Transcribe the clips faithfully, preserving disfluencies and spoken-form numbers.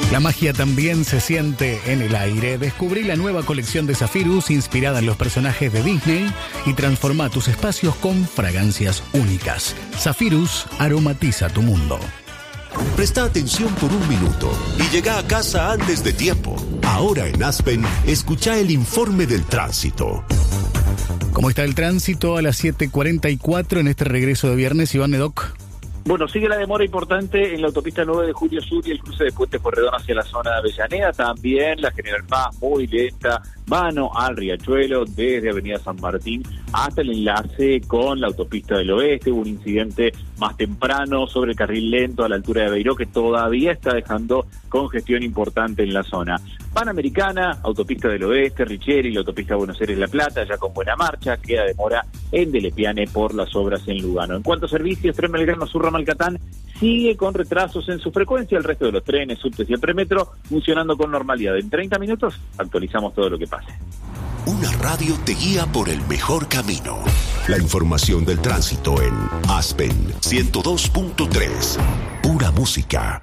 La magia también se siente en el aire. Descubrí la nueva colección de Zephyrus inspirada en los personajes de Disney y transforma tus espacios con fragancias únicas. Zephyrus aromatiza tu mundo. Presta atención por un minuto y llega a casa antes de tiempo. Ahora en Aspen, escucha el informe del tránsito. ¿Cómo está el tránsito a las siete cuarenta y cuatro en este regreso de viernes, Iván Nedoc? Bueno, sigue la demora importante en la autopista nueve de Julio Sur y el cruce de Puente Porredón hacia la zona de Avellaneda. También la General Paz, muy lenta, mano al Riachuelo, desde Avenida San Martín hasta el enlace con la autopista del Oeste. Hubo un incidente más temprano sobre el carril lento a la altura de Beiró que todavía está dejando congestión importante en la zona. Panamericana, autopista del Oeste, Richeri, la autopista Buenos Aires-La Plata, ya con buena marcha, queda demora en Delepiane por las obras en Lugano. En cuanto a servicios, Tren Belgrano Sur Ramalcatán sigue con retrasos en su frecuencia, el resto de los trenes, subtes y el premetro funcionando con normalidad. En treinta minutos actualizamos todo lo que pase. Una radio te guía por el mejor camino. La información del tránsito en Aspen ciento dos punto tres. Pura música.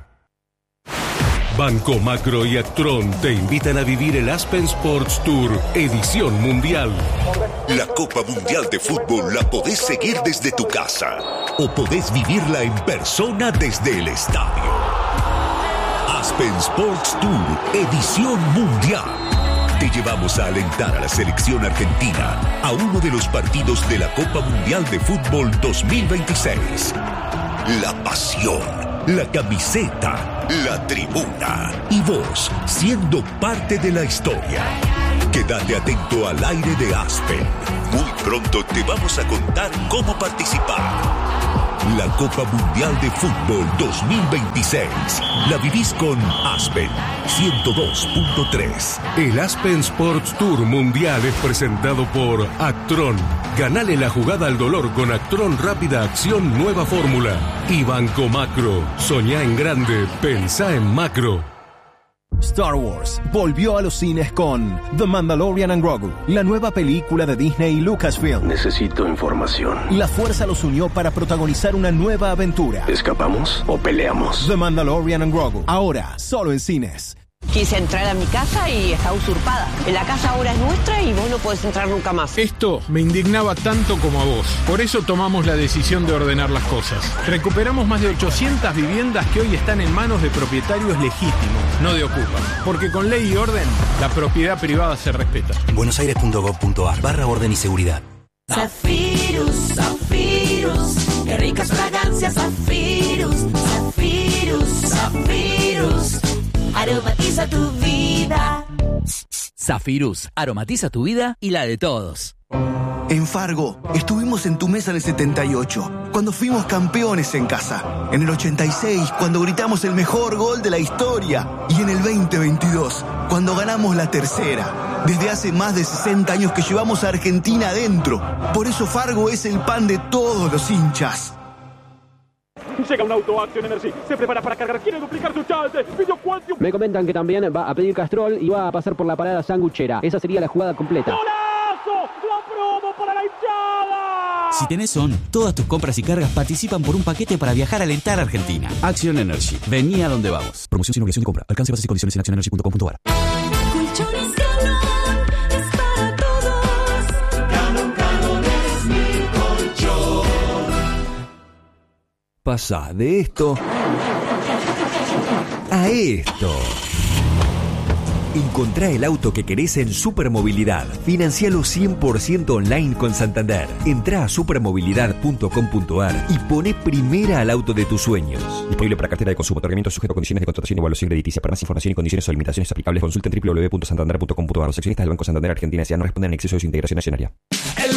Banco Macro y Actron te invitan a vivir el Aspen Sports Tour Edición Mundial. La Copa Mundial de Fútbol la podés seguir desde tu casa o podés vivirla en persona desde el estadio. Aspen Sports Tour Edición Mundial. Te llevamos a alentar a la selección argentina a uno de los partidos de la Copa Mundial de Fútbol dos mil veintiséis. La pasión, la camiseta, la tribuna y vos siendo parte de la historia. Quédate atento al aire de Aspen. Muy pronto te vamos a contar cómo participar. La Copa Mundial de Fútbol dos mil veintiséis. La vivís con Aspen ciento dos punto tres. El Aspen Sports Tour Mundial es presentado por Actron. Ganale la jugada al dolor con Actron Rápida Acción Nueva Fórmula. Y Banco Macro. Soñá en grande, pensá en macro. Star Wars volvió a los cines con The Mandalorian and Grogu, la nueva película de Disney y Lucasfilm. Necesito información. La fuerza los unió para protagonizar una nueva aventura. ¿Escapamos o peleamos? The Mandalorian and Grogu, ahora solo en cines. Quise entrar a mi casa y está usurpada. La casa ahora es nuestra y vos no podés entrar nunca más. Esto me indignaba tanto como a vos. Por eso tomamos la decisión de ordenar las cosas. Recuperamos más de ochocientas viviendas que hoy están en manos de propietarios legítimos, no de ocupas. Porque con ley y orden, la propiedad privada se respeta. buenosaires punto gov punto ar barra orden y seguridad. Zephyrus, Zephyrus, qué ricas fragancias, Zephyrus, Zephyrus, Zephyrus, aromatiza tu vida. Zephyrus, aromatiza tu vida y la de todos. En Fargo, estuvimos en tu mesa en el setenta y ocho, cuando fuimos campeones en casa. En el ochenta y seis, cuando gritamos el mejor gol de la historia. Y en el veinte veintidós, cuando ganamos la tercera. Desde hace más de sesenta años que llevamos a Argentina adentro. Por eso Fargo es el pan de todos los hinchas. Llega un auto Action Energy, se prepara para cargar, quiere duplicar su chance. Me comentan que también va a pedir Castrol y va a pasar por la parada sanguchera. Esa sería la jugada completa. ¡Golazo! ¡La promo para la hinchada! Si tenés O N, todas tus compras y cargas participan por un paquete para viajar a alentar a Argentina. Action Energy. Vení a donde vamos. Promoción sin obligación de compra. Alcance, bases y condiciones en action energy punto com punto ar. Colchones Galón es para todos. Galón, Galón es mi colchón. Pasá de esto a esto. Encontrá el auto que querés en Supermovilidad. Financialo cien por ciento online con Santander. Entrá a supermovilidad punto com punto ar y poné primera al auto de tus sueños. Disponible para cartera de consumo. Otorgamiento sujeto a condiciones de contratación y evaluación crediticia. Para más información y condiciones o limitaciones aplicables, consulten doble u doble u doble u punto santander punto com punto ar. Los accionistas del Banco Santander Argentina S A no responden en exceso de su integración accionaria.